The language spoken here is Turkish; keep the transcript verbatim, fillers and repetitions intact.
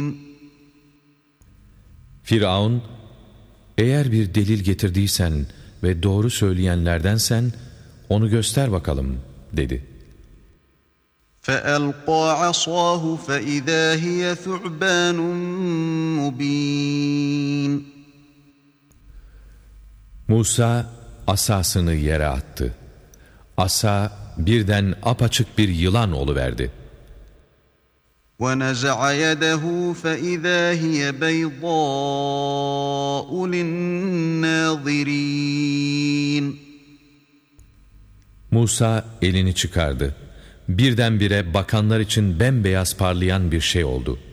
Firavun, eğer bir delil getirdiysen ve doğru söyleyenlerdensen onu göster bakalım dedi. فَأَلْقَى عَصَاهُ فَإِذَا هِيَ ثُعْبَانٌ مُّبِينٌ. Musa asasını yere attı. Asa birden apaçık bir yılan oluverdi. وَنَزَعَ يَدَهُ فَإِذَا هِيَ بَيْضَاءُ لِلنَّاظِرِينَ. Musa elini çıkardı. Birdenbire bakanlar için bembeyaz parlayan bir şey oldu.